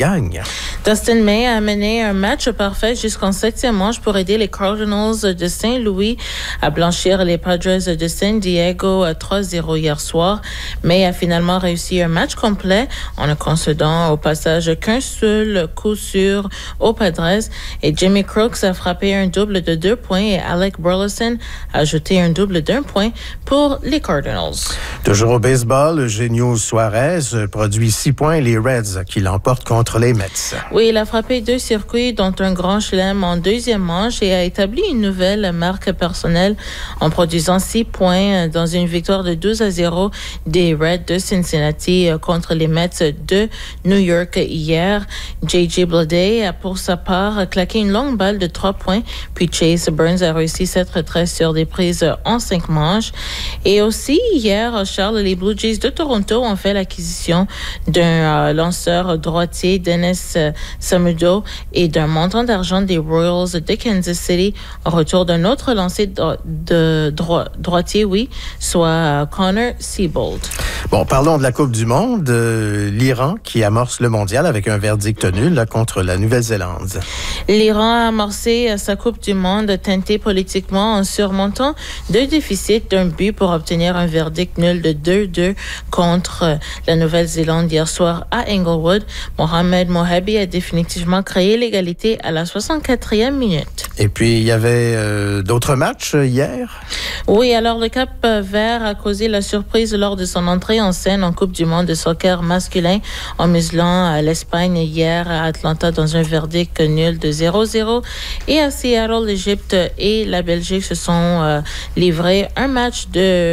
gagne. Dustin May a mené un match parfait jusqu'en 7e manche pour aider les Cardinals de Saint-Louis à blanchir les Padres de San Diego 3-0 hier soir. May a finalement réussi un match complet en ne concédant au passage qu'un seul coup sûr aux Padres. Et Jimmy Crooks a frappé un double de 2 points et Alec Burleson a ajouté un double d'1 point pour les Cardinals. Toujours au baseball, Eugenio Suarez produit 6 points, les Reds qui l'emportent contre les Mets. Oui, il a frappé 2 circuits, dont un grand chelem en 2e manche et a établi une nouvelle marque personnelle en produisant 6 points dans une victoire de 12-0 des Reds de Cincinnati contre les Mets de New York hier. J.J. Bleday a pour sa part claqué une longue balle de 3 points, puis Chase Burns a réussi cette retraite sur des prises en 5 manches. Et aussi, hier, Charles, les Blue Jays de Toronto ont fait l'acquisition d'un lanceur droitier, Dennis Samudo, et d'un montant d'argent des Royals de Kansas City en retour d'un autre lancé de droitier, soit Connor Siebold. Bon, parlons de la Coupe du Monde. L'Iran qui amorce le mondial avec un verdict nul contre la Nouvelle-Zélande. L'Iran a amorcé sa Coupe du Monde teintée politiquement en surmontant 2 déficits d'un but pour obtenir un verdict nul de 2-2 contre la Nouvelle-Zélande hier soir à Inglewood. Mohamed Mohabi a définitivement créé l'égalité à la 64e minute. Et puis, il y avait d'autres matchs hier? Oui, alors le Cap Vert a causé la surprise lors de son entrée en scène en Coupe du monde de soccer masculin en muselant l'Espagne hier à Atlanta dans un verdict nul de 0-0. Et à Seattle, l'Égypte et la Belgique se sont livrés un match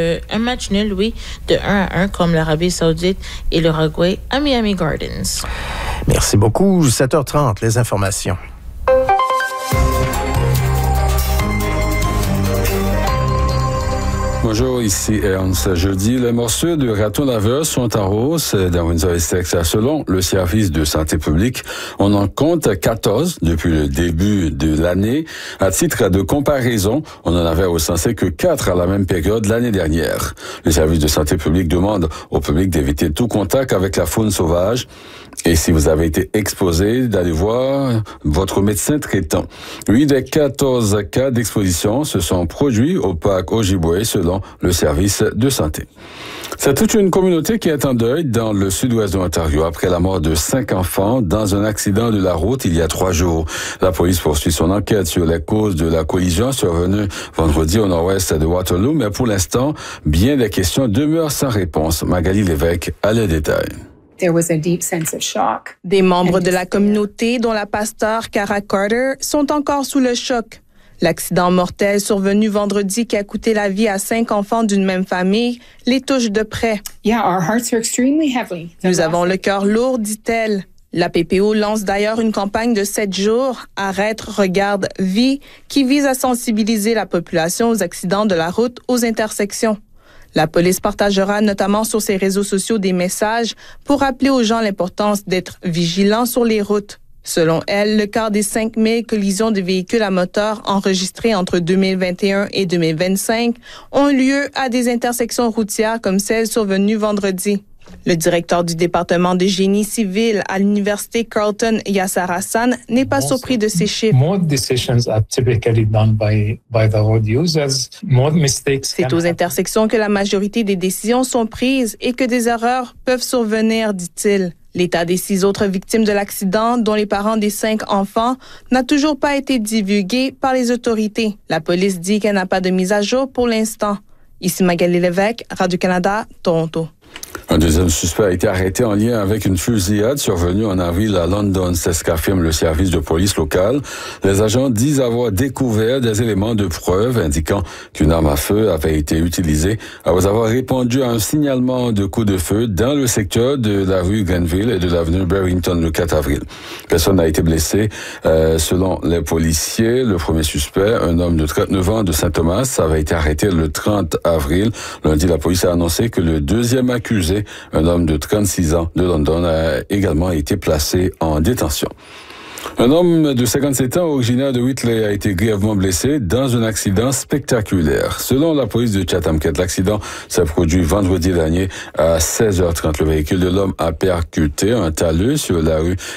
nul, de 1-1 comme l'Arabie Saoudite et l'Uruguay à Miami Gardens. Merci beaucoup. 7h30, les informations. Bonjour, ici Ernst. Jeudi, les morceaux de ratons laveurs sont en hausse dans Windsor-Essex. Selon le service de santé publique, on en compte 14 depuis le début de l'année. À titre de comparaison, on en avait recensé que 4 à la même période l'année dernière. Le service de santé publique demande au public d'éviter tout contact avec la faune sauvage. Et si vous avez été exposé, d'aller voir votre médecin traitant. 8 des 14 cas d'exposition se sont produits au parc Ojibwe selon le service de santé. C'est toute une communauté qui est en deuil dans le sud-ouest de l'Ontario après la mort de 5 enfants dans un accident de la route il y a 3 jours. La police poursuit son enquête sur les causes de la collision survenue vendredi au nord-ouest de Waterloo, mais pour l'instant, bien des questions demeurent sans réponse. Magali Lévesque a les détails. Des membres de la communauté, dont la pasteure Cara Carter, sont encore sous le choc. L'accident mortel survenu vendredi qui a coûté la vie à 5 enfants d'une même famille les touche de près. Nous avons le cœur lourd, dit-elle. La PPO lance d'ailleurs une campagne de 7 jours, Arrête, regarde, vis, qui vise à sensibiliser la population aux accidents de la route aux intersections. La police partagera notamment sur ses réseaux sociaux des messages pour rappeler aux gens l'importance d'être vigilants sur les routes. Selon elle, le quart des 5000 collisions de véhicules à moteur enregistrées entre 2021 et 2025 ont lieu à des intersections routières comme celle survenue vendredi. Le directeur du département de génie civil à l'université Carleton, Yasser Hassan, n'est pas surpris de ces chiffres. C'est aux intersections que la majorité des décisions sont prises et que des erreurs peuvent survenir, dit-il. L'état des 6 autres victimes de l'accident, dont les parents des 5 enfants, n'a toujours pas été divulgué par les autorités. La police dit qu'elle n'a pas de mise à jour pour l'instant. Ici Magali Lévesque, Radio-Canada, Toronto. Un deuxième suspect a été arrêté en lien avec une fusillade survenue en avril à London. C'est ce qu'affirme le service de police local. Les agents disent avoir découvert des éléments de preuve indiquant qu'une arme à feu avait été utilisée après avoir répondu à un signalement de coup de feu dans le secteur de la rue Grenville et de l'avenue Barrington le 4 avril. Personne n'a été blessé. Selon les policiers, le premier suspect, un homme de 39 ans de Saint-Thomas, avait été arrêté le 30 avril. Lundi, la police a annoncé que le deuxième accusé, un homme de 36 ans de London, a également été placé en détention. Un homme de 57 ans originaire de Whitley a été grièvement blessé dans un accident spectaculaire. Selon la police de Chatham-Kent, l'accident s'est produit vendredi dernier à 16h30. Le véhicule de l'homme a percuté un talus sur la rue